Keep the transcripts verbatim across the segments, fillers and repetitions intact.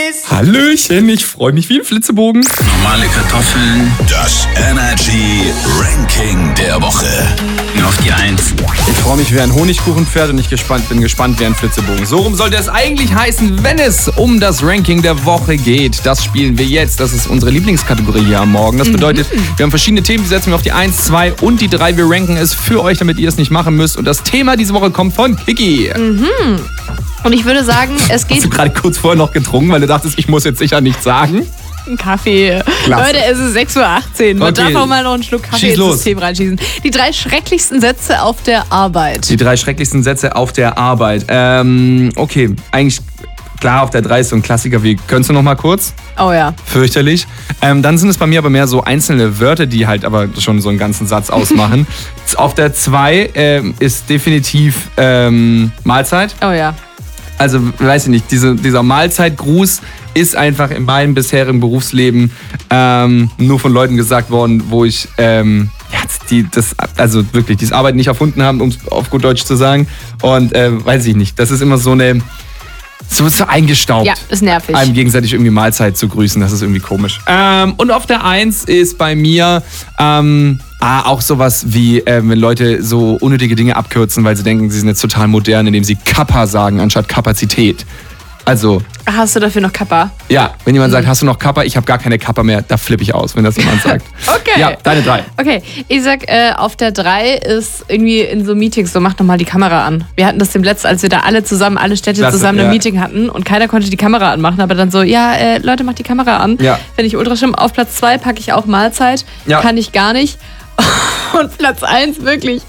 Hallöchen, ich freue mich wie ein Flitzebogen. Normale Kartoffeln. Das Energy Ranking der Woche. Auf die Eins. Ich freue mich wie ein Honigkuchenpferd und ich gespannt, bin gespannt wie ein Flitzebogen. So rum sollte es eigentlich heißen, wenn es um das Ranking der Woche geht. Das spielen wir jetzt. Das ist unsere Lieblingskategorie hier am Morgen. Das bedeutet, wir haben verschiedene Themen, die setzen wir auf die Eins, zwei und die drei. Wir ranken es für euch, damit ihr es nicht machen müsst. Und das Thema diese Woche kommt von Kiki. Mhm. Und ich würde sagen, es geht... Hast du gerade kurz vorher noch getrunken, weil du dachtest, ich muss jetzt sicher nichts sagen? Ein Kaffee. Klasse. Leute, es ist sechs Uhr achtzehn. Man Okay. darf auch mal noch einen Schluck Kaffee Schieß ins los. System reinschießen. Die drei schrecklichsten Sätze auf der Arbeit. Die drei schrecklichsten Sätze auf der Arbeit. Ähm, okay, eigentlich klar, auf der drei ist so ein Klassiker wie, könntest du noch mal kurz? Oh ja. Fürchterlich. Ähm, dann sind es bei mir aber mehr so einzelne Wörter, die halt aber schon so einen ganzen Satz ausmachen. Auf der zwei ähm, ist definitiv ähm, Mahlzeit. Oh ja. Also, weiß ich nicht, diese, dieser Mahlzeitgruß ist einfach in meinem bisherigen Berufsleben ähm, nur von Leuten gesagt worden, wo ich, ähm, ja, die das, also wirklich, die das Arbeiten nicht erfunden haben, um es auf gut Deutsch zu sagen. Und äh, weiß ich nicht, das ist immer so eine, so, so eingestaubt. Ja, ist nervig. Einem gegenseitig irgendwie Mahlzeit zu grüßen, das ist irgendwie komisch. Ähm, und auf der Eins ist bei mir ähm, ah, auch sowas wie, äh, wenn Leute so unnötige Dinge abkürzen, weil sie denken, sie sind jetzt total modern, indem sie Kappa sagen, anstatt Kapazität. Also, Hast du dafür noch Kappa? ja, wenn jemand sagt, hast du noch Kappa? Ich habe gar keine Kappa mehr, da flippe ich aus, wenn das jemand sagt. Okay. Ja, deine drei. Okay, ich sag, äh, auf der drei ist irgendwie in so Meetings, so mach doch mal die Kamera an. Wir hatten das dem letzten, als wir da alle zusammen, alle Städte Klasse, zusammen ein ja. Meeting hatten und keiner konnte die Kamera anmachen, aber dann so, ja, äh, Leute, macht die Kamera an. Ja. Finde ich ultra schlimm. Auf Platz zwei packe ich auch Mahlzeit. Ja. Kann ich gar nicht. Und Platz eins wirklich.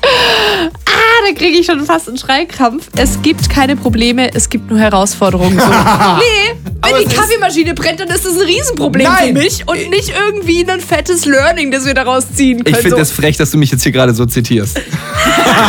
Ah, da kriege ich schon fast einen Schreikrampf. Es gibt keine Probleme, es gibt nur Herausforderungen. So. Nee, wenn Aber die es ist- Kaffeemaschine brennt, dann ist das ein Riesenproblem Nein. für mich und nicht irgendwie ein fettes Learning, das wir daraus ziehen können. Ich finde so. das frech, dass du mich jetzt hier gerade so zitierst.